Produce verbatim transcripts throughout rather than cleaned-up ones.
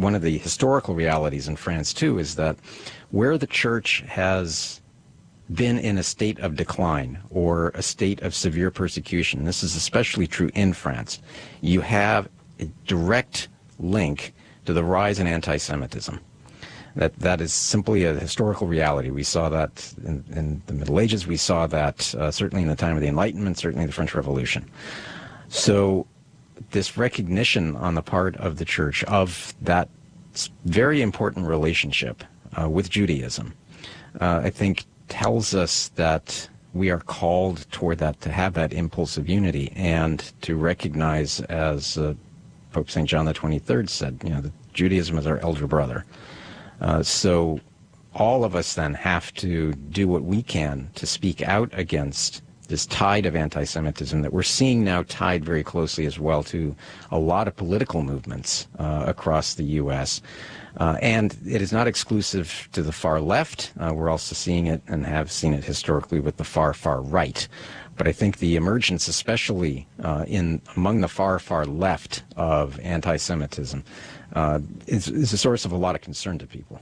one of the historical realities in France, too, is that where the church has been in a state of decline or a state of severe persecution, this is especially true in France, you have a direct link to the rise in anti-Semitism. That that is simply a historical reality. We saw that in, in the Middle Ages. We saw that uh, certainly in the time of the Enlightenment, certainly the French Revolution. So this recognition on the part of the church of that very important relationship uh, with Judaism, uh, I think tells us that we are called toward that, to have that impulse of unity and to recognize, as uh, Pope Saint John the twenty-third said, you know, that Judaism is our elder brother. Uh, so all of us then have to do what we can to speak out against this tide of anti-Semitism that we're seeing now tied very closely as well to a lot of political movements uh, across the U S Uh, and it is not exclusive to the far left. Uh, we're also seeing it and have seen it historically with the far, far right. But I think the emergence, especially uh, in among the far, far left of anti-Semitism, uh, is, is a source of a lot of concern to people.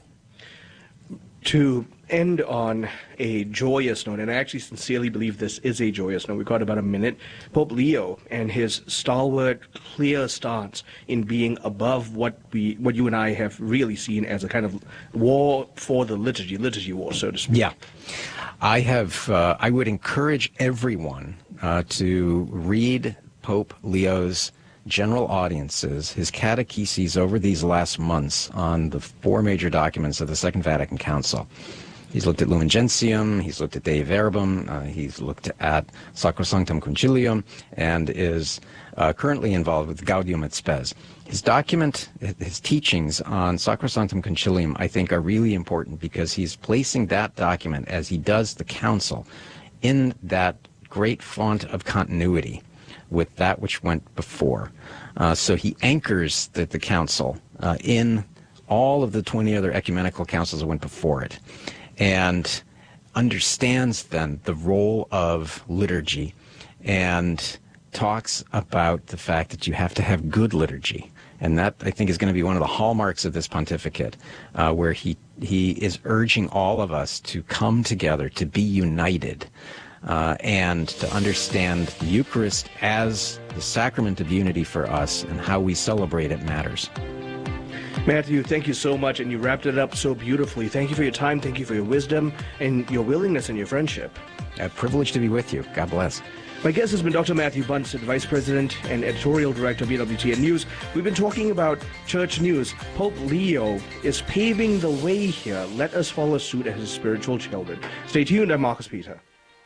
To end on a joyous note, and I actually sincerely believe this is a joyous note, we've got about a minute, Pope Leo and his stalwart, clear stance in being above what we, what you and I have really seen as a kind of war for the liturgy, liturgy war, so to speak. Yeah. I have, uh, I would encourage everyone uh, to read Pope Leo's general audiences, his catecheses over these last months on the four major documents of the Second Vatican Council. He's looked at Lumen Gentium, he's looked at Dei Verbum, uh, he's looked at Sacrosanctum Concilium, and is uh, currently involved with Gaudium et Spes. His document, his teachings on Sacrosanctum Concilium, I think are really important because he's placing that document, as he does the Council, in that great font of continuity with that which went before. Uh, so he anchors the, the Council uh, in all of the twenty other ecumenical councils that went before it, and understands then the role of liturgy, and talks about the fact that you have to have good liturgy. And that, I think, is going to be one of the hallmarks of this pontificate, uh, where he, he is urging all of us to come together, to be united, uh, and to understand the Eucharist as the sacrament of unity for us, and how we celebrate it matters. Matthew, thank you so much, and you wrapped it up so beautifully. Thank you for your time, thank you for your wisdom, and your willingness and your friendship. A privilege to be with you. God bless. My guest has been Doctor Matthew Bunson, Vice President and Editorial Director of E W T N News. We've been talking about church news. Pope Leo is paving the way here. Let us follow suit as his spiritual children. Stay tuned. I'm Marcus Peter.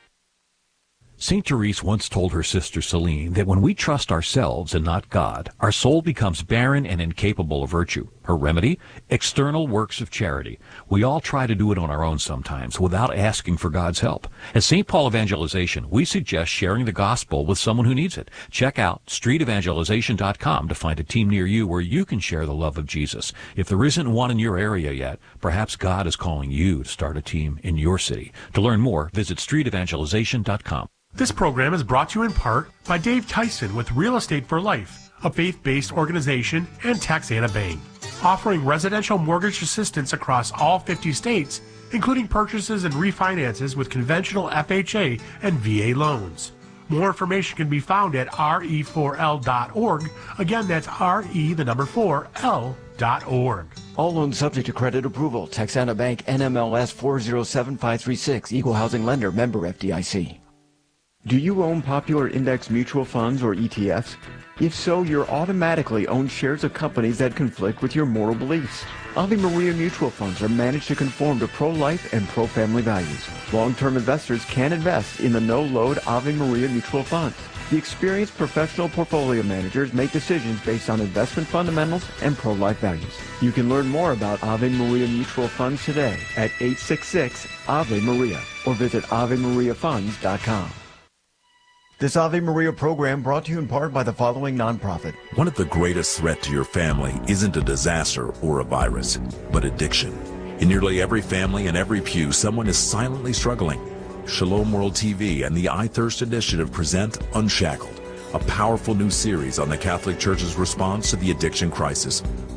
Saint Therese once told her sister Celine that when we trust ourselves and not God, our soul becomes barren and incapable of virtue. Her remedy? External works of charity. We all try to do it on our own sometimes without asking for God's help. At Saint Paul Evangelization, we suggest sharing the gospel with someone who needs it. Check out street evangelization dot com to find a team near you where you can share the love of Jesus. If there isn't one in your area yet, perhaps God is calling you to start a team in your city. To learn more, visit street evangelization dot com. This program is brought to you in part by Dave Tyson with Real Estate for Life, a faith-based organization, and Taxana Bank, offering residential mortgage assistance across all fifty states, including purchases and refinances with conventional F H A and V A loans. More information can be found at R E four L dot org. Again, that's R E, the number four, L dot org. All loans subject to credit approval. Taxana Bank, N M L S four zero seven five three six, Equal Housing Lender, member F D I C. Do you own popular index mutual funds or E T Fs? If so, you're automatically own shares of companies that conflict with your moral beliefs. Ave Maria mutual funds are managed to conform to pro-life and pro-family values. Long-term investors can invest in the no-load Ave Maria mutual funds. The experienced professional portfolio managers make decisions based on investment fundamentals and pro-life values. You can learn more about Ave Maria mutual funds today at eight six six Ave Maria or visit ave maria funds dot com. This Ave Maria program brought to you in part by the following nonprofit. One of the greatest threats to your family isn't a disaster or a virus, but addiction. In nearly every family and every pew, someone is silently struggling. Shalom World T V and the I Thirst Initiative present Unshackled, a powerful new series on the Catholic Church's response to the addiction crisis.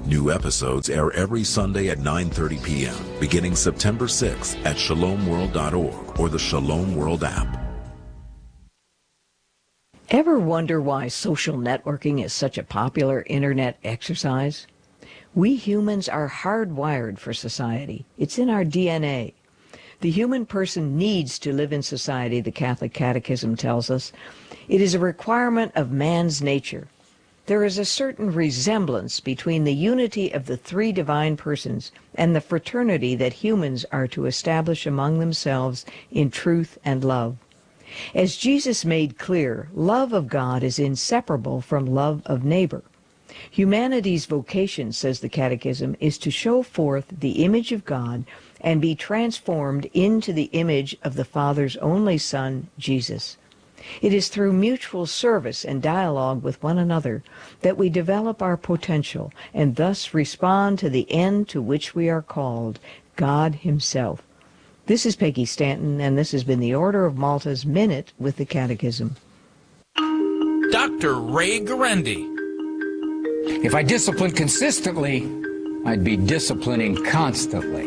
New episodes air every Sunday at nine thirty p.m., beginning September sixth at shalom world dot org or the Shalom World app. Ever wonder why social networking is such a popular internet exercise? We humans are hardwired for society. It's in our D N A. The human person needs to live in society, the Catholic Catechism tells us. It is a requirement of man's nature. There is a certain resemblance between the unity of the three divine persons and the fraternity that humans are to establish among themselves in truth and love. As Jesus made clear, love of God is inseparable from love of neighbor. Humanity's vocation, says the Catechism, is to show forth the image of God and be transformed into the image of the Father's only Son, Jesus. It is through mutual service and dialogue with one another that we develop our potential and thus respond to the end to which we are called, God Himself. This is Peggy Stanton, and this has been the Order of Malta's Minute with the Catechism. Doctor Ray Guarendi. If I disciplined consistently, I'd be disciplining constantly.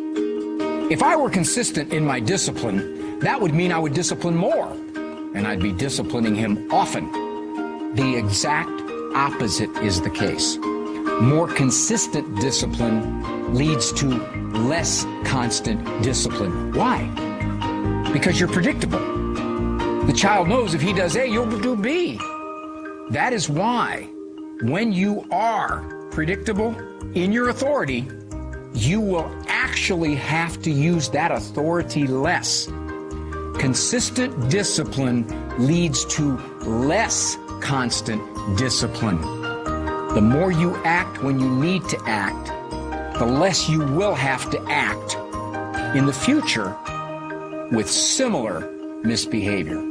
If I were consistent in my discipline, that would mean I would discipline more, and I'd be disciplining him often. The exact opposite is the case. More consistent discipline leads to less constant discipline. Why? Because you're predictable. The child knows if he does A, you'll do B. That is why when you are predictable in your authority, you will actually have to use that authority less. Consistent discipline leads to less constant discipline. The more you act when you need to act, the less you will have to act in the future with similar misbehavior.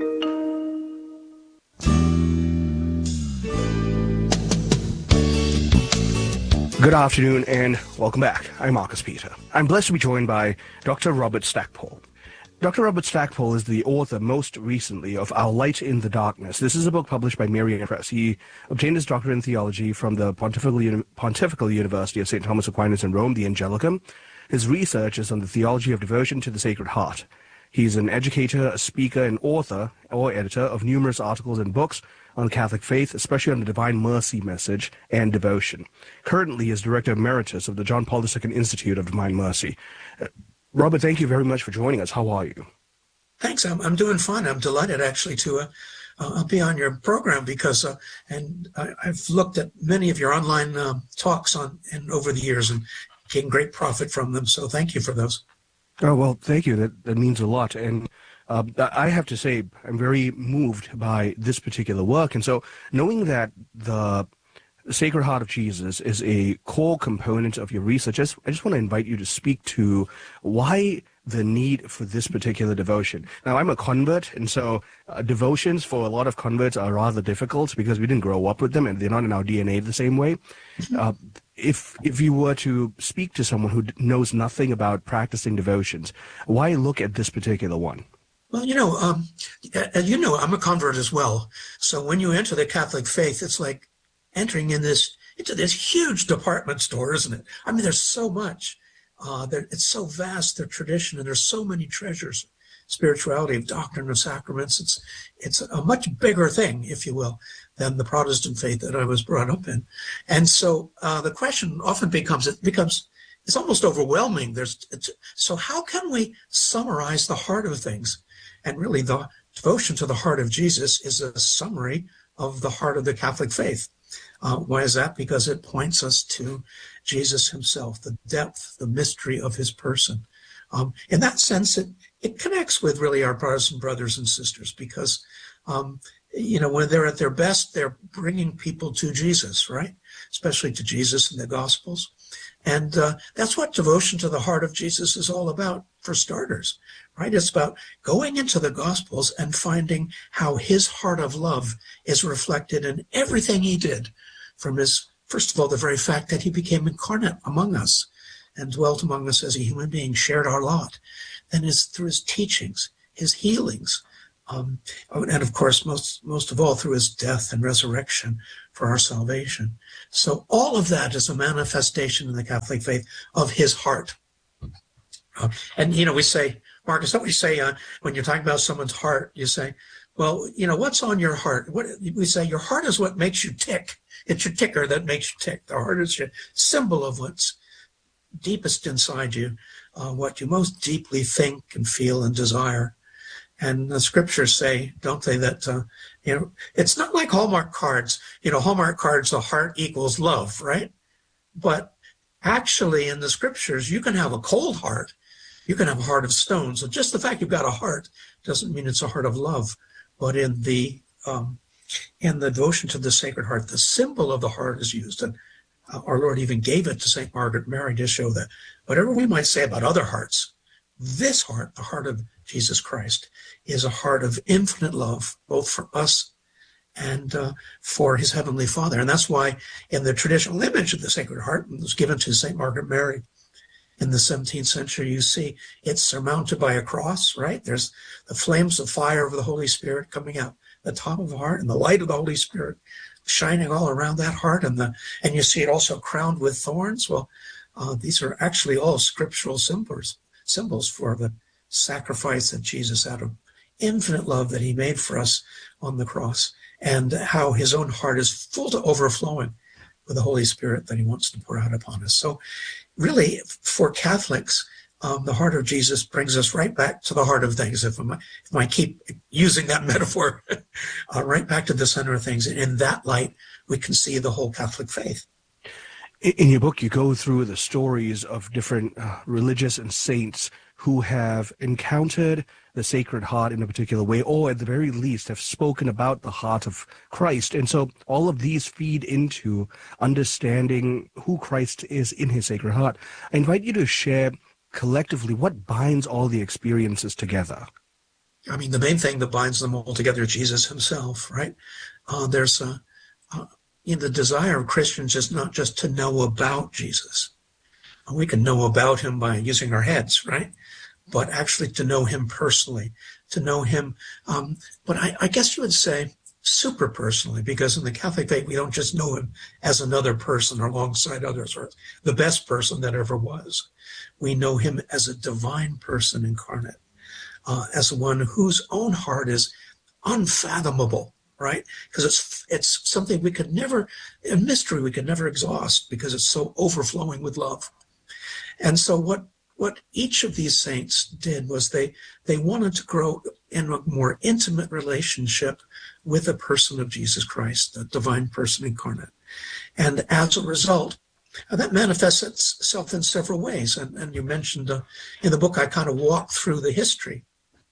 Good afternoon and welcome back. I'm Marcus Peter. I'm blessed to be joined by Doctor Robert Stackpole. Doctor Robert Stackpole is the author most recently of Our Light in the Darkness. This is a book published by Marian Press. He obtained his doctorate in theology from the Pontifical, Uni- Pontifical University of Saint Thomas Aquinas in Rome, the Angelicum. His research is on the theology of devotion to the Sacred Heart. He's an educator, a speaker, and author or editor of numerous articles and books on the Catholic faith, especially on the Divine Mercy message and devotion. Currently, he is Director Emeritus of the John Paul the Second Institute of Divine Mercy. Uh, Robert, thank you very much for joining us. How are you? Thanks. I'm I'm doing fine. I'm delighted actually to uh, uh, be on your program because uh, and I, I've looked at many of your online uh, talks on and over the years and gained great profit from them. So thank you for those. Oh, well, thank you. That that means a lot. And uh, I have to say, I'm very moved by this particular work. And so knowing that the Sacred Heart of Jesus is a core component of your research, I just, I just want to invite you to speak to why the need for this particular devotion. Now, I'm a convert, and so uh, devotions for a lot of converts are rather difficult because we didn't grow up with them and they're not in our D N A the same way. Uh, if if you were to speak to someone who knows nothing about practicing devotions, why look at this particular one? Well, you know, um, as you know, I'm a convert as well. So when you enter the Catholic faith, it's like entering in this into this huge department store, isn't it? I mean, there's so much. Uh, it's so vast, their tradition, and there's so many treasures. Spirituality, of doctrine, of sacraments. It's it's a much bigger thing, if you will, than the Protestant faith that I was brought up in. And so uh, the question often becomes, it becomes, it's almost overwhelming. There's it's, so how can we summarize the heart of things? And really, the devotion to the heart of Jesus is a summary of the heart of the Catholic faith. Uh, why is that? Because it points us to Jesus himself, the depth, the mystery of his person. Um, in that sense, it, it connects with really our Protestant brothers and sisters because, um, you know, when they're at their best, they're bringing people to Jesus, right? Especially to Jesus in the Gospels. And uh, that's what devotion to the heart of Jesus is all about, for starters, right? It's about going into the Gospels and finding how his heart of love is reflected in everything he did, from his, first of all, the very fact that he became incarnate among us and dwelt among us as a human being, shared our lot. Then is through his teachings, his healings, Um, and of course, most, most of all, through his death and resurrection for our salvation. So all of that is a manifestation in the Catholic faith of his heart. Uh, and, you know, we say, Marcus, don't we say, uh, when you're talking about someone's heart, you say, well, you know, what's on your heart? What we say, your heart is what makes you tick. It's your ticker that makes you tick. The heart is your symbol of what's deepest inside you, uh, what you most deeply think and feel and desire. And the scriptures say, don't they, that, uh, you know, it's not like Hallmark cards. You know, Hallmark cards, the heart equals love, right? But actually in the scriptures, you can have a cold heart. You can have a heart of stone. So just the fact you've got a heart doesn't mean it's a heart of love. But in the um, in the devotion to the Sacred Heart, the symbol of the heart is used. And uh, our Lord even gave it to Saint Margaret Mary to show that whatever we might say about other hearts, this heart, the heart of Jesus Christ, is a heart of infinite love, both for us and uh, for his Heavenly Father. And that's why in the traditional image of the Sacred Heart, it was given to Saint Margaret Mary in the seventeenth century, you see it's surmounted by a cross, right? There's the flames of fire of the Holy Spirit coming out the top of the heart, and the light of the Holy Spirit shining all around that heart. And the and you see it also crowned with thorns. Well, uh, these are actually all scriptural symbols, symbols for the sacrifice that Jesus, out of infinite love that he made for us on the cross, and how his own heart is full to overflowing with the Holy Spirit that he wants to pour out upon us. So really, for Catholics, um, the heart of Jesus brings us right back to the heart of things, if I might, if I keep using that metaphor, uh, right back to the center of things. And in that light, we can see the whole Catholic faith. In your book, you go through the stories of different uh, religious and saints who have encountered the Sacred Heart in a particular way, or at the very least have spoken about the heart of Christ. And so all of these feed into understanding who Christ is in his Sacred Heart. I invite you to share collectively what binds all the experiences together. I mean, the main thing that binds them all together is Jesus himself, right? Uh, there's a, uh, you know, the desire of Christians is not just to know about Jesus. We can know about him by using our heads, right? But actually to know him personally, to know him, um, but I, I guess you would say super personally, because in the Catholic faith, we don't just know him as another person alongside others, or the best person that ever was. We know him as a divine person incarnate, uh, as one whose own heart is unfathomable, right? Because it's it's something we could never, a mystery we could never exhaust, because it's so overflowing with love. And so what what each of these saints did was they they wanted to grow in a more intimate relationship with the person of Jesus Christ, the divine person incarnate. And as a result, that manifests itself in several ways. And, and you mentioned uh, in the book, I kind of walk through the history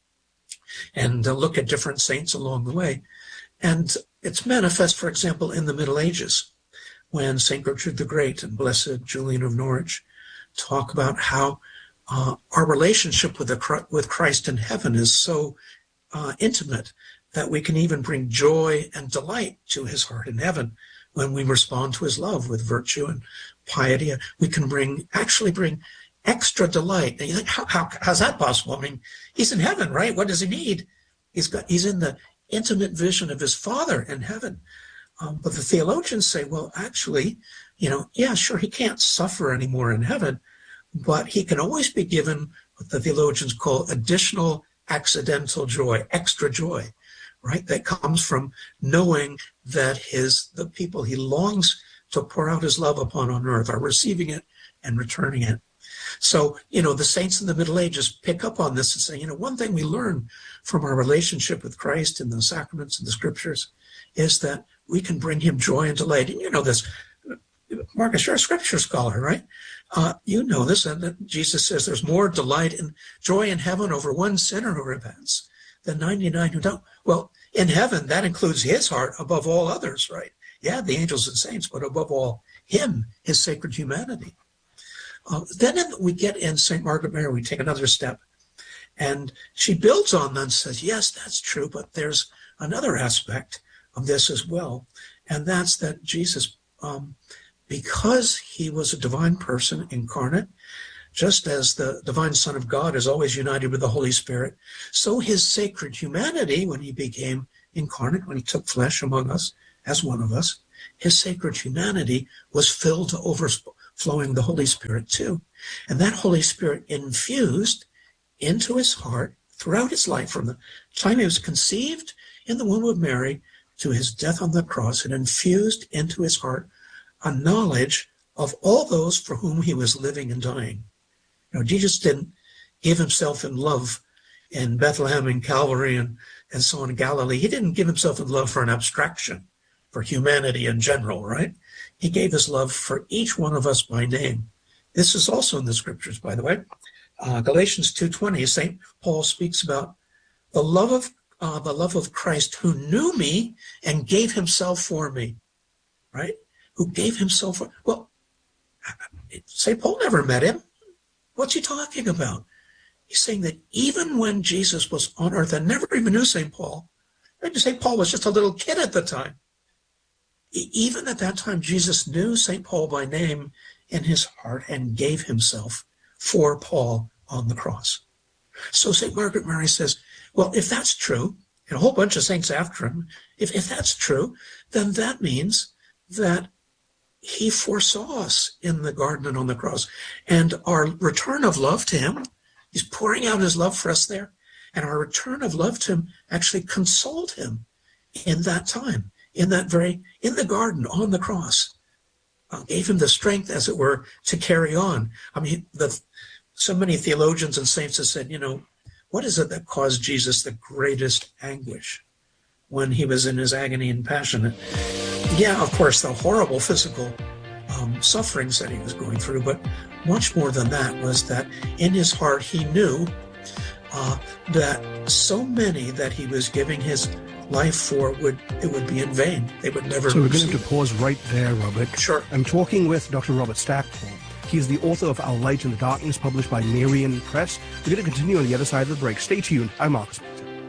and uh, look at different saints along the way. And it's manifest, for example, in the Middle Ages, when Saint Gertrude the Great and Blessed Julian of Norwich talk about how uh, our relationship with the with Christ in heaven is so uh, intimate that we can even bring joy and delight to his heart in heaven when we respond to his love with virtue and piety. We can bring actually bring extra delight. And you think, how, how how's that possible? I mean, he's in heaven, right? What does he need? He's got he's in the intimate vision of his Father in heaven. Um, but the theologians say, well, actually, you know, yeah, sure, he can't suffer anymore in heaven, but he can always be given what the theologians call additional accidental joy, extra joy, right? That comes from knowing that his the people he longs to pour out his love upon on earth are receiving it and returning it. So, you know, the saints in the Middle Ages pick up on this and say, you know, one thing we learn from our relationship with Christ in the sacraments and the scriptures is that we can bring him joy and delight. And you know this, Marcus, you're a scripture scholar, right? Uh, you know this, and that Jesus says there's more delight and joy in heaven over one sinner who repents than ninety-nine who don't. Well, in heaven, that includes his heart above all others, right? Yeah, the angels and saints, but above all, him, his sacred humanity. Uh, then in, we get in Saint Margaret Mary, we take another step, and she builds on that and says, yes, that's true, but there's another aspect of this as well, and that's that Jesus, um, because he was a divine person incarnate, Just as the divine Son of God is always united with the Holy Spirit, so his sacred humanity, when he became incarnate, when he took flesh among us as one of us, his sacred humanity was filled to overflowing the Holy Spirit too. And that Holy Spirit infused into his heart throughout his life, from the time he was conceived in the womb of Mary to his death on the cross, it infused into his heart a knowledge of all those for whom he was living and dying. You know, Jesus didn't give himself in love in Bethlehem and Calvary and, and so on in Galilee. He didn't give himself in love for an abstraction, for humanity in general, right? He gave his love for each one of us by name. This is also in the scriptures, by the way. Uh, Galatians two twenty, Saint Paul speaks about the love of uh, the love of Christ, who knew me and gave himself for me, right? Who gave himself for, well, Saint Paul never met him. What's he talking about? He's saying that even when Jesus was on earth and never even knew Saint Paul, maybe Saint Paul was just a little kid at the time. Even at that time, Jesus knew Saint Paul by name in his heart and gave himself for Paul on the cross. So Saint Margaret Mary says, well, if that's true, and a whole bunch of saints after him, if, if that's true, then that means that he foresaw us in the garden and on the cross. And our return of love to him, he's pouring out his love for us there, and our return of love to him actually consoled him in that time, in that very, in the garden, on the cross. Uh, gave him the strength, as it were, to carry on. I mean, the, so many theologians and saints have said, you know, what is it that caused Jesus the greatest anguish when he was in his agony and passion? Yeah, of course, the horrible physical um, sufferings that he was going through, but much more than that was that in his heart he knew uh, that so many that he was giving his life for would it would be in vain. They would never. So we're going to have to pause right there, Robert. Sure. I'm talking with Doctor Robert Stackpole. He is the author of Our Light in the Darkness, published by Marian Press. We're going to continue on the other side of the break. Stay tuned. I'm Marcus.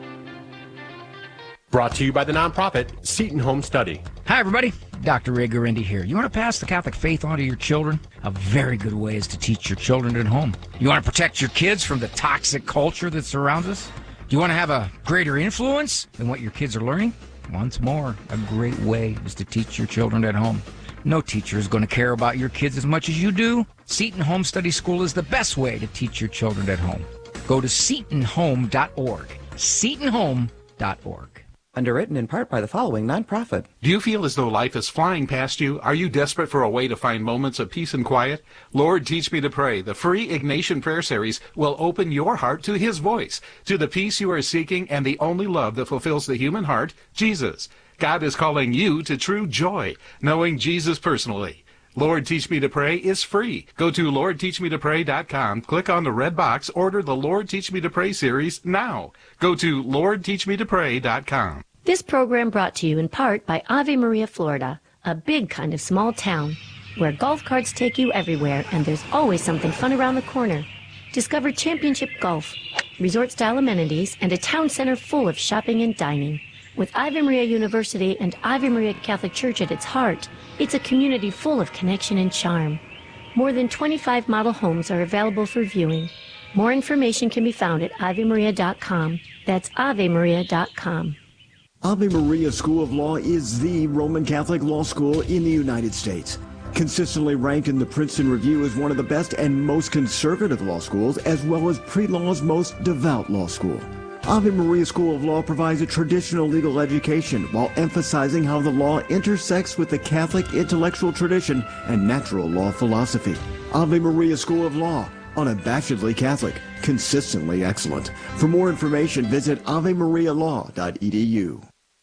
Brought to you by the nonprofit Seton Home Study. Hi, everybody. Doctor Ray Guarendi here. You want to pass the Catholic faith on to your children? A very good way is to teach your children at home. You want to protect your kids from the toxic culture that surrounds us? Do you want to have a greater influence than what your kids are learning? Once more, a great way is to teach your children at home. No teacher is going to care about your kids as much as you do. Seton Home Study School is the best way to teach your children at home. Go to seton home dot org. seton home dot org. Underwritten in part by the following nonprofit. Do you feel as though life is flying past you? Are you desperate for a way to find moments of peace and quiet? Lord, Teach Me to Pray, the free Ignatian Prayer Series, will open your heart to His voice, to the peace you are seeking and the only love that fulfills the human heart, Jesus. God is calling you to true joy, knowing Jesus personally. Lord, Teach Me to Pray is free. Go to lord teach me to pray dot com, click on the red box, order the Lord Teach Me to Pray series now. Go to lord teach me to pray dot com. This program brought to you in part by Ave Maria, Florida, a big kind of small town where golf carts take you everywhere and there's always something fun around the corner. Discover championship golf, resort-style amenities, and a town center full of shopping and dining. With Ave Maria University and Ave Maria Catholic Church at its heart, it's a community full of connection and charm. More than twenty-five model homes are available for viewing. More information can be found at ave maria dot com. That's ave maria dot com. Ave Maria School of Law is the Roman Catholic law school in the United States. Consistently ranked in the Princeton Review as one of the best and most conservative law schools, as well as pre-law's most devout law school. Ave Maria School of Law provides a traditional legal education while emphasizing how the law intersects with the Catholic intellectual tradition and natural law philosophy. Ave Maria School of Law, unabashedly Catholic, consistently excellent. For more information, visit ave maria law dot e d u.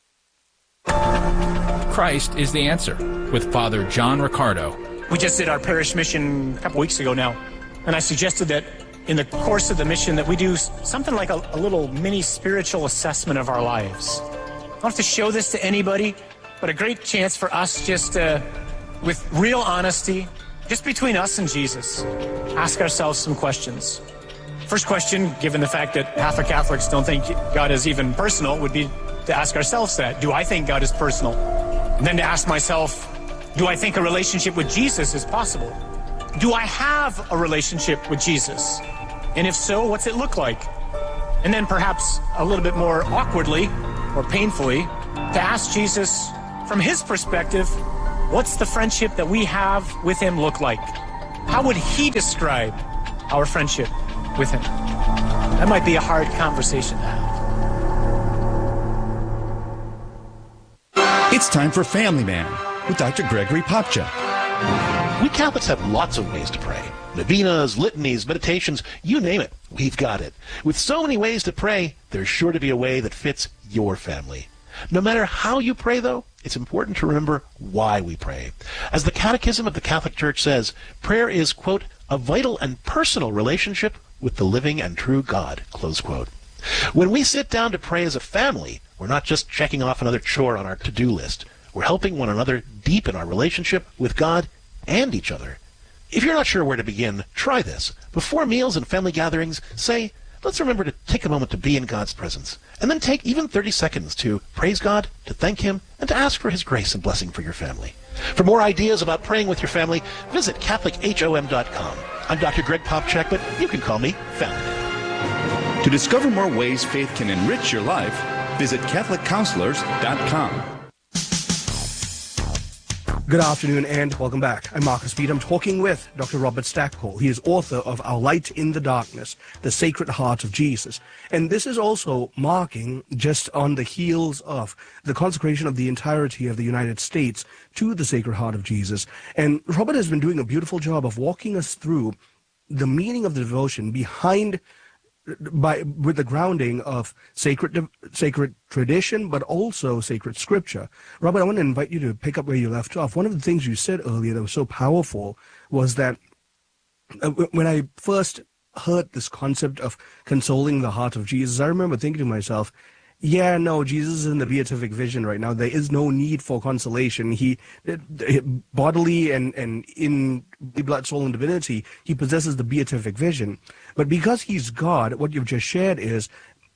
Christ is the answer with Father John Riccardo. We just did our parish mission a couple weeks ago now, and I suggested that in the course of the mission that we do something like a, a little mini spiritual assessment of our lives. I don't have to show this to anybody, but a great chance for us just uh, with real honesty, just between us and Jesus, ask ourselves some questions. First question, given the fact that half of Catholics don't think God is even personal, would be to ask ourselves that. Do I think God is personal? And then to ask myself, do I think a relationship with Jesus is possible? do I have a relationship with Jesus? And if so, what's it look like? And then perhaps a little bit more awkwardly or painfully, to ask Jesus from his perspective, what's the friendship that we have with him look like? How would he describe our friendship with him? That might be a hard conversation to have. It's time for Family Man with Doctor Gregory Popcak. We Catholics have lots of ways to pray. Novenas, litanies, meditations, you name it, we've got it. With so many ways to pray, there's sure to be a way that fits your family. No matter how you pray, though, it's important to remember why we pray. As the Catechism of the Catholic Church says, prayer is, quote, a vital and personal relationship with the living and true God, close quote. When we sit down to pray as a family, we're not just checking off another chore on our to-do list. We're helping one another deepen our relationship with God and each other. If you're not sure where to begin, try this. Before meals and family gatherings, say, let's remember to take a moment to be in God's presence, and then take even thirty seconds to praise God, to thank him, and to ask for his grace and blessing for your family. For more ideas about praying with your family, visit Catholic H O M dot com. I'm Doctor Greg Popcak, but you can call me Family Man. To discover more ways faith can enrich your life, visit Catholic Counselors dot com. Good afternoon and welcome back. I'm Marcus Beat. I'm talking with Doctor Robert Stackpole. He is author of Our Light in the Darkness, The Sacred Heart of Jesus. And this is also marking just on the heels of the consecration of the entirety of the United States to the Sacred Heart of Jesus. And Robert has been doing a beautiful job of walking us through the meaning of the devotion behind by with the grounding of sacred sacred tradition, but also sacred scripture. Robert, I want to invite you to pick up where you left off. One of the things you said earlier that was so powerful was that uh, when I first heard this concept of consoling the heart of Jesus, I remember thinking to myself, yeah, no, Jesus is in the beatific vision right now. There is no need for consolation. He, bodily and, and in blood, soul, and divinity, he possesses the beatific vision. But because he's God, what you've just shared is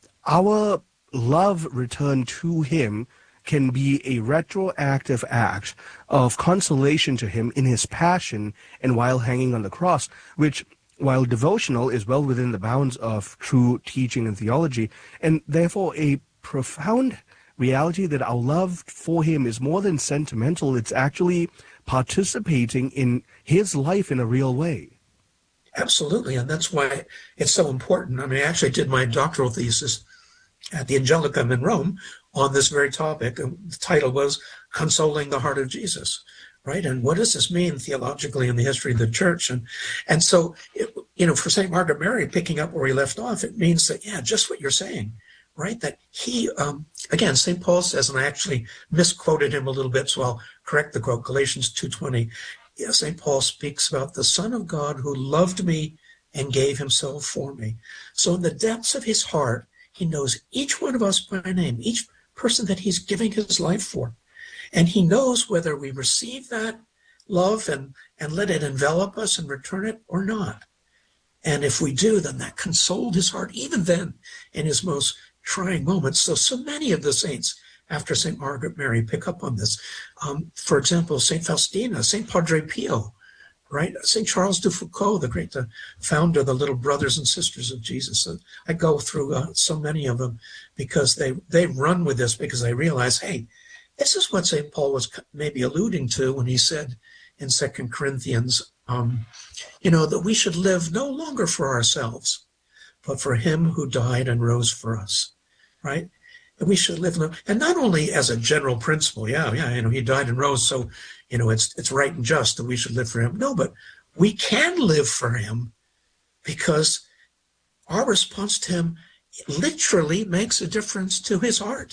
our love returned to him can be a retroactive act of consolation to him in his passion and while hanging on the cross, which, while devotional, is well within the bounds of true teaching and theology, and therefore a profound reality that our love for him is more than sentimental. It's actually participating in his life in a real way. Absolutely, and that's why it's so important. I mean, I actually did my doctoral thesis at the Angelicum in Rome on this very topic. The title was Consoling the Heart of Jesus, right? And what does this mean theologically in the history of the church? And and so, it, you know, for Saint Margaret Mary, picking up where he left off, it means that, yeah, just what you're saying, right? That he, um, again, Saint Paul says, and I actually misquoted him a little bit, so I'll correct the quote, Galatians two twenty. Yeah, Saint Paul speaks about the Son of God who loved me and gave himself for me. So in the depths of his heart, he knows each one of us by name, each person that he's giving his life for. And he knows whether we receive that love and, and let it envelop us and return it or not. And if we do, then that consoled his heart, even then, in his most trying moments. So, so many of the saints after Saint Margaret Mary pick up on this. Um, for example, Saint Faustina, Saint Padre Pio, right? Saint Charles de Foucault, the great the founder of the Little Brothers and Sisters of Jesus. So I go through uh, so many of them because they, they run with this because they realize, hey, this is what Saint Paul was maybe alluding to when he said in Second Corinthians, um, you know, that we should live no longer for ourselves, but for him who died and rose for us, right? And we should live, and not only as a general principle, yeah, yeah, you know, he died and rose, so, you know, it's it's right and just that we should live for him. No, but we can live for him because our response to him literally makes a difference to his heart,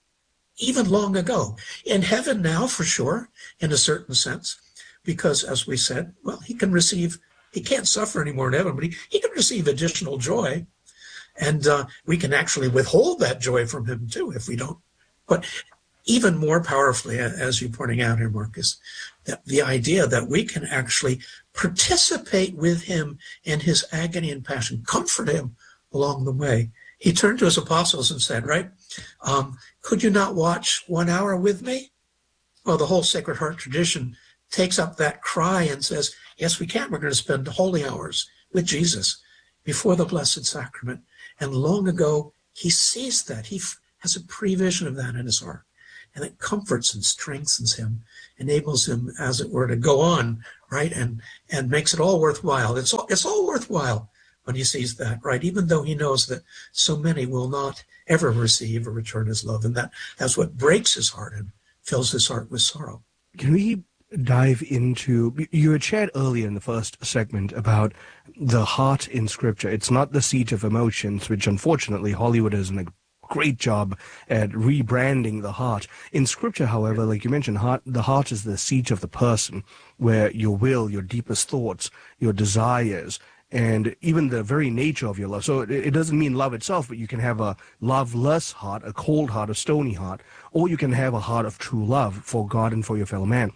even long ago. In heaven now, for sure, in a certain sense, because as we said, well, he can receive, he can't suffer anymore in heaven, but he, he can receive additional joy. And uh, we can actually withhold that joy from him too if we don't. But even more powerfully, as you're pointing out here, Marcus, that the idea that we can actually participate with him in his agony and passion, comfort him along the way. He turned to his apostles and said, right, um, could you not watch one hour with me? Well, the whole Sacred Heart tradition takes up that cry and says, Yes, we can. We're going to spend holy hours with Jesus before the Blessed Sacrament. And long ago, he sees that. He f- has a prevision of that in his heart. And it comforts and strengthens him, enables him, as it were, to go on, right? And and makes it all worthwhile. It's all, it's all worthwhile when he sees that, right? Even though he knows that so many will not ever receive or return his love. And that that's what breaks his heart and fills his heart with sorrow. Can we dive into, you had shared earlier in the first segment about the heart in Scripture. It's not the seat of emotions, which unfortunately Hollywood has done a great job at rebranding the heart. In Scripture, however, like you mentioned, heart, the heart is the seat of the person, where your will, your deepest thoughts, your desires, and even the very nature of your love. So it, it doesn't mean love itself, but you can have a loveless heart, a cold heart, a stony heart, or you can have a heart of true love for God and for your fellow man.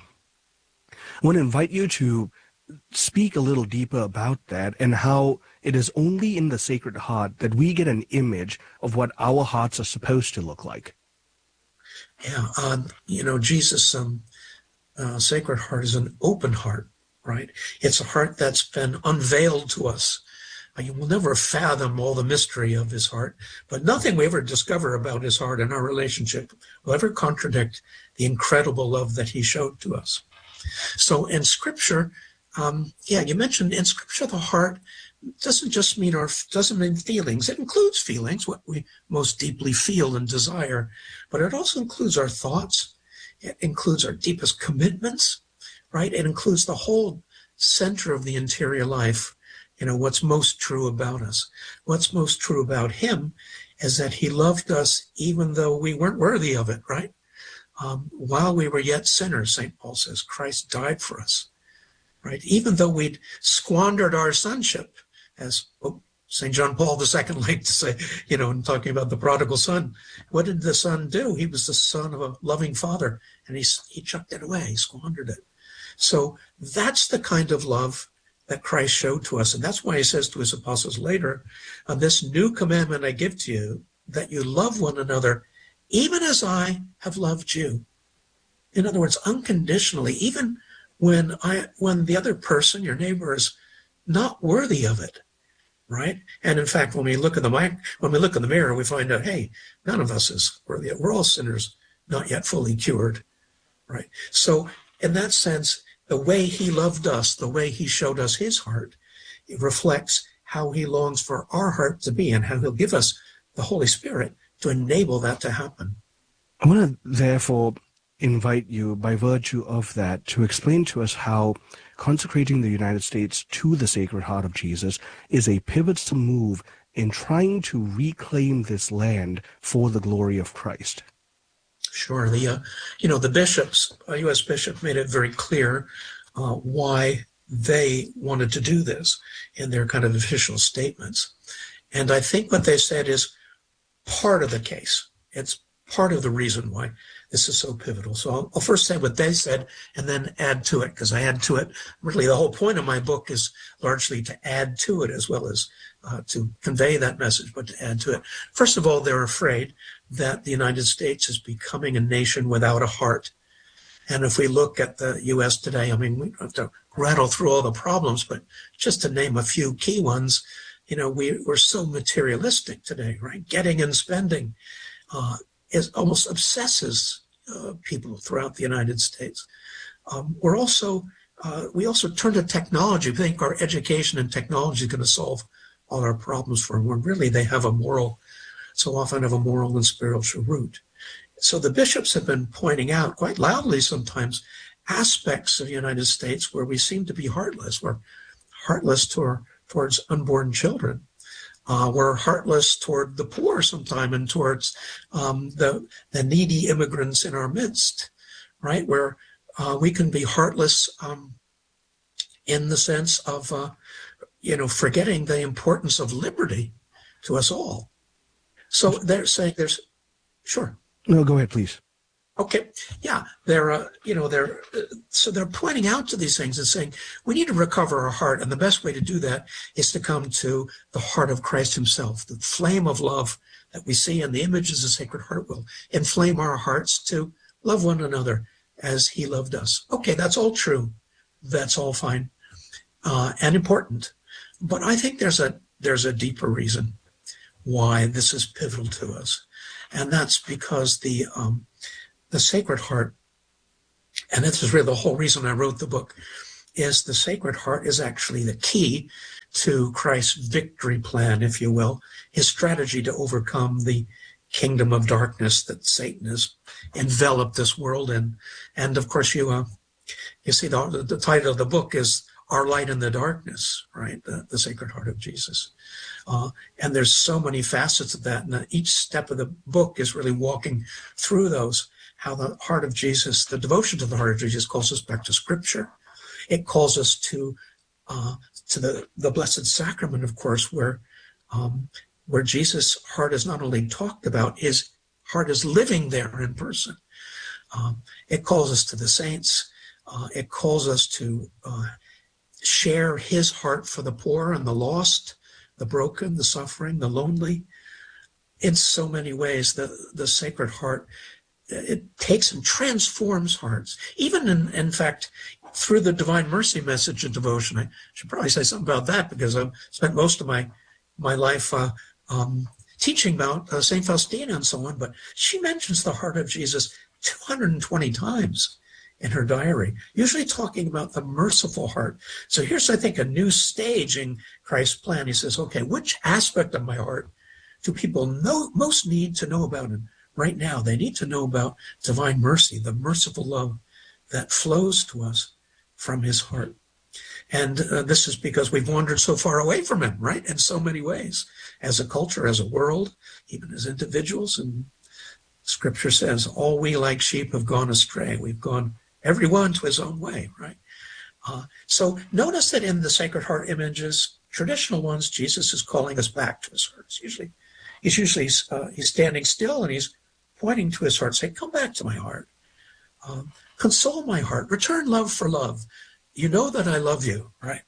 I want to invite you to speak a little deeper about that and how it is only in the Sacred Heart that we get an image of what our hearts are supposed to look like. Yeah, um, you know, Jesus' um, uh, Sacred Heart is an open heart, right? It's a heart that's been unveiled to us. Uh, you will never fathom all the mystery of his heart, but nothing we ever discover about his heart and our relationship will ever contradict the incredible love that he showed to us. So in Scripture, um, yeah, you mentioned in Scripture the heart doesn't just mean our doesn't mean feelings. It includes feelings, what we most deeply feel and desire, but it also includes our thoughts. It includes our deepest commitments, right? It includes the whole center of the interior life. You know, what's most true about us. What's most true about him is that he loved us even though we weren't worthy of it, right? Um, while we were yet sinners, Saint Paul says, Christ died for us, right? Even though we'd squandered our sonship, as oh, Saint John Paul the Second liked to say, you know, in talking about the prodigal son. What did the son do? He was the son of a loving father, and he, he chucked it away, he squandered it. So that's the kind of love that Christ showed to us. And that's why he says to his apostles later, on this new commandment I give to you, that you love one another, even as I have loved you. In other words, unconditionally, even when I, when the other person, your neighbor, is not worthy of it, right? And in fact, when we look in the mic, when we look in the mirror, we find out, hey, none of us is worthy of it. We're all sinners, not yet fully cured, right? So in that sense, the way he loved us, the way he showed us his heart, it reflects how he longs for our heart to be and how he'll give us the Holy Spirit to enable that to happen. I want to therefore invite you, by virtue of that, to explain to us how consecrating the United States to the Sacred Heart of Jesus is a pivotal move in trying to reclaim this land for the glory of Christ. Sure. The, uh, you know, the bishops, uh, U S bishop made it very clear uh, why they wanted to do this in their kind of official statements. And I think what they said is part of the case. It's part of the reason why this is so pivotal. So I'll, I'll first say what they said and then add to it, because I add to it. Really, the whole point of my book is largely to add to it as well as uh, to convey that message, but to add to it. First of all, they're afraid that the United States is becoming a nation without a heart. And if we look at the U S today, I mean, we don't have to rattle through all the problems, but just to name a few key ones, you know, we, we're so materialistic today, right? Getting and spending uh, is almost obsesses uh, people throughout the United States. Um, we're also, uh, we also turn to technology. We think our education and technology is going to solve all our problems for them, when really they have a moral, so often have a moral and spiritual root. So the bishops have been pointing out quite loudly sometimes aspects of the United States where we seem to be heartless. We're heartless to our, towards unborn children. Uh, we're heartless toward the poor sometime and towards um, the, the needy immigrants in our midst, right? Where uh, we can be heartless um, in the sense of, uh, you know, forgetting the importance of liberty to us all. So they're saying there's, sure. No, go ahead, please. Okay, yeah, they're, uh, you know, they're, uh, so they're pointing out to these things and saying, we need to recover our heart. And the best way to do that is to come to the heart of Christ himself. The flame of love that we see in the images of the Sacred Heart will inflame our hearts to love one another as he loved us. Okay, that's all true. That's all fine. uh, and important. But I think there's a there's a deeper reason why this is pivotal to us, and that's because the um, the Sacred Heart, and this is really the whole reason I wrote the book, is the Sacred Heart is actually the key to Christ's victory plan, if you will, his strategy to overcome the kingdom of darkness that Satan has enveloped this world in. And of course, you uh, you see the, the title of the book is Our Light in the Darkness, right? The, the Sacred Heart of Jesus. Uh, and there's so many facets of that. And each step of the book is really walking through those, how the heart of Jesus, the devotion to the heart of Jesus calls us back to Scripture. It calls us to uh, to the, the Blessed Sacrament, of course, where um, where Jesus' heart is not only talked about, his heart is living there in person. Um, it calls us to the saints. Uh, it calls us to uh, share his heart for the poor and the lost, the broken, the suffering, the lonely. In so many ways, the, the Sacred Heart, it takes and transforms hearts. Even in, in fact, through the Divine Mercy message of devotion, I should probably say something about that because I've spent most of my, my life uh, um, teaching about uh, Saint Faustina and so on, but she mentions the heart of Jesus two hundred twenty times in her diary, usually talking about the merciful heart. So here's, I think, a new stage in Christ's plan. He says, okay, which aspect of my heart do people know, most need to know about? And right now, they need to know about divine mercy, the merciful love that flows to us from his heart. And uh, this is because we've wandered so far away from him, right? In so many ways, as a culture, as a world, even as individuals. And Scripture says, all we like sheep have gone astray. We've gone everyone to his own way, right? Uh, so notice that in the Sacred Heart images, traditional ones, Jesus is calling us back to his heart. It's usually, he's usually uh, he's standing still and he's pointing to his heart, saying, come back to my heart. Um, console my heart. Return love for love. You know that I love you, right?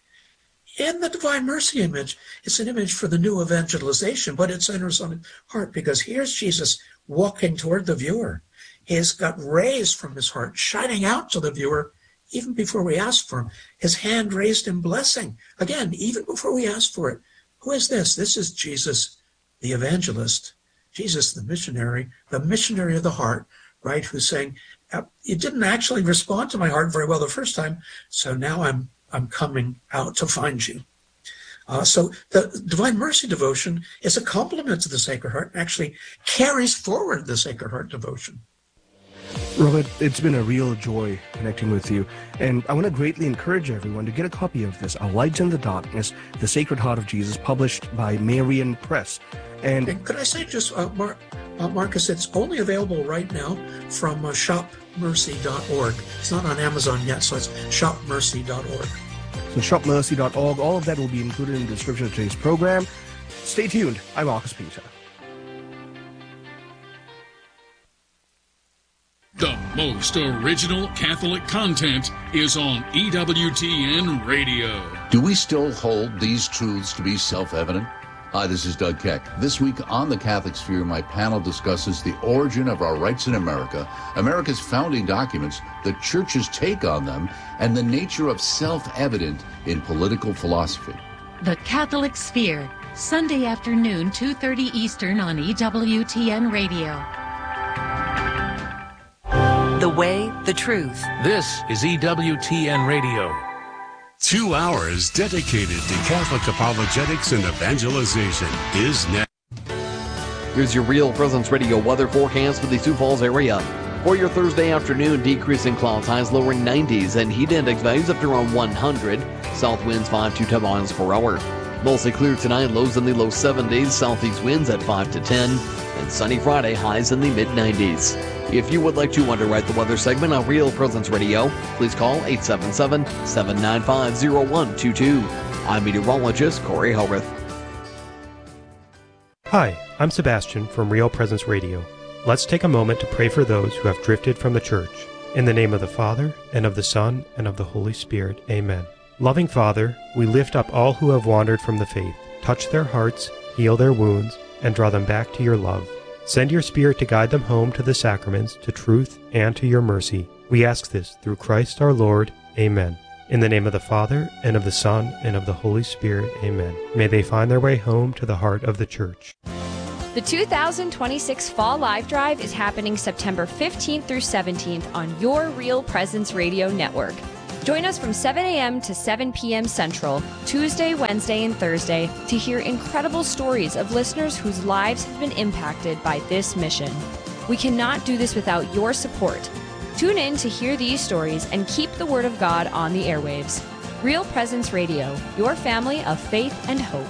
In the Divine Mercy image, it's an image for the new evangelization, but it centers on his heart because here's Jesus walking toward the viewer. He's got rays from his heart shining out to the viewer even before we ask for him. His hand raised in blessing. Again, even before we ask for it. Who is this? This is Jesus, the evangelist. Jesus, the missionary, the missionary of the heart, right? Who's saying, you didn't actually respond to my heart very well the first time, so now I'm I'm coming out to find you. Uh, so the Divine Mercy devotion is a complement to the Sacred Heart and actually carries forward the Sacred Heart devotion. Robert, it's been a real joy connecting with you, and I want to greatly encourage everyone to get a copy of this, A Light in the Darkness, The Sacred Heart of Jesus, published by Marian Press. And, and could I say just, uh, Mar- uh, Marcus, it's only available right now from uh, shop mercy dot org. It's not on Amazon yet, so it's shop mercy dot org. So shop mercy dot org, all of that will be included in the description of today's program. Stay tuned. I'm Marcus Peter. The most original Catholic content is on E W T N Radio. Do we still hold these truths to be self-evident? Hi, this is Doug Keck. This week on The Catholic Sphere, my panel discusses the origin of our rights in America, America's founding documents, the Church's take on them, and the nature of self-evident in political philosophy. The Catholic Sphere, Sunday afternoon, two thirty Eastern on E W T N Radio. The way, the truth. This is E W T N Radio. Two hours dedicated to Catholic apologetics and evangelization is next. Here's your Real Presence Radio weather forecast for the Sioux Falls area. For your Thursday afternoon, decreasing clouds, highs lower nineties, and heat index values up to around one hundred. South winds five to ten miles per hour. Mostly clear tonight, lows in the low seventies, southeast winds at five to ten, and sunny Friday, highs in the mid nineties. If you would like to underwrite the weather segment on Real Presence Radio, please call eight seven seven, seven nine five, zero one two two. I'm meteorologist Corey Hellrith. Hi, I'm Sebastian from Real Presence Radio. Let's take a moment to pray for those who have drifted from the church. In the name of the Father, and of the Son, and of the Holy Spirit. Amen. Loving Father, we lift up all who have wandered from the faith. Touch their hearts, heal their wounds, and draw them back to your love. Send your Spirit to guide them home to the sacraments, to truth, and to your mercy. We ask this through Christ our Lord. Amen. In the name of the Father, and of the Son, and of the Holy Spirit, amen. May they find their way home to the heart of the church. The two thousand twenty-six Fall Live Drive is happening September fifteenth through seventeenth on your Real Presence Radio Network. Join us from seven a.m. to seven p.m. Central, Tuesday, Wednesday, and Thursday to hear incredible stories of listeners whose lives have been impacted by this mission. We cannot do this without your support. Tune in to hear these stories and keep the Word of God on the airwaves. Real Presence Radio, your family of faith and hope.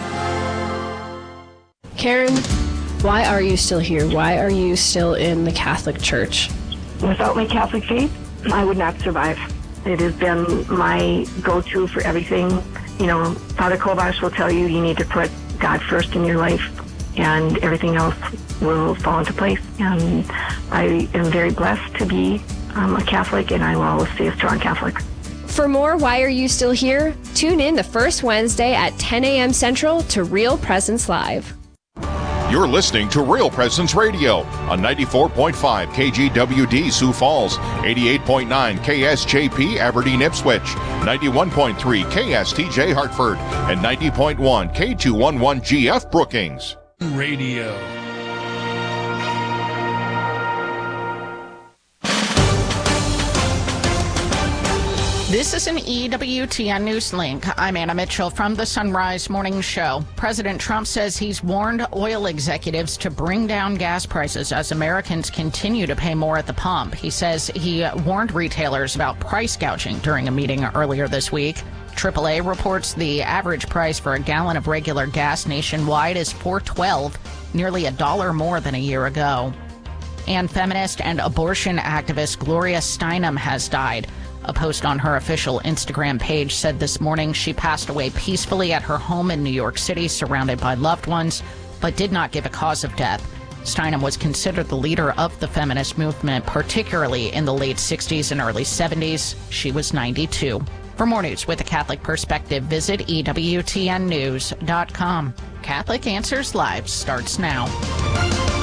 Karen, why are you still here? Why are you still in the Catholic Church? Without my Catholic faith, I would not survive. It has been my go-to for everything. You know, Father Kovash will tell you you need to put God first in your life, and everything else will fall into place. And I am very blessed to be um, a Catholic, and I will always stay a strong Catholic. For more Why Are You Still Here? Tune in the first Wednesday at ten a.m. Central to Real Presence Live. You're listening to Real Presence Radio on ninety-four point five K G W D Sioux Falls, eighty-eight point nine K S J P Aberdeen Ipswich, ninety-one point three K S T J Hartford, and ninety point one K two eleven G F Brookings. Radio. This is an E W T N News Link. I'm Anna Mitchell from the Sunrise Morning Show. President Trump says he's warned oil executives to bring down gas prices as Americans continue to pay more at the pump. He says he warned retailers about price gouging during a meeting earlier this week. triple A reports the average price for a gallon of regular gas nationwide is four dollars and twelve cents, nearly a dollar more than a year ago. And feminist and abortion activist Gloria Steinem has died. A post on her official Instagram page said this morning she passed away peacefully at her home in New York City, surrounded by loved ones, but did not give a cause of death. Steinem was considered the leader of the feminist movement, particularly in the late sixties and early seventies. She was ninety-two. For more news with a Catholic perspective, visit E W T N news dot com. Catholic Answers Live starts now.